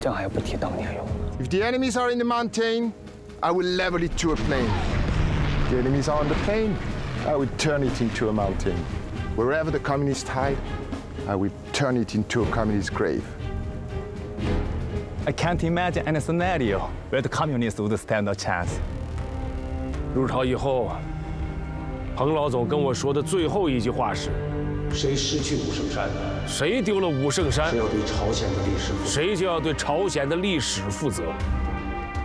这样还不提当年勇呢。 If the enemies are in the mountain, I will level it to a plain. If the enemies are on the plain, I will turn it into a mountain. Wherever the communists hide, I will turn it into a communist grave. I can't imagine any scenario where the communists would stand a chance. 入朝以后，彭老总跟我说的最后一句话是： 谁失去武圣山， 谁丢了武圣山， 谁要对朝鲜的历史负责。 谁就要对朝鲜的历史负责。